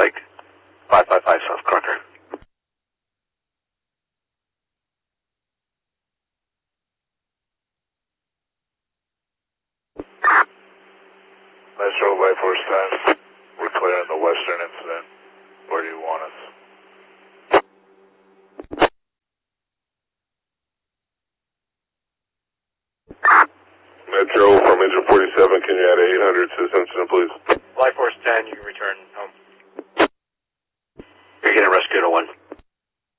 Psych. 555 South Crocker. Metro Life Force 10. We're clearing the western incident. Where do you want us? Metro from engine 47, can you add 800 to this incident, please? Life Force 10, you can return home. You're getting rescued at 1.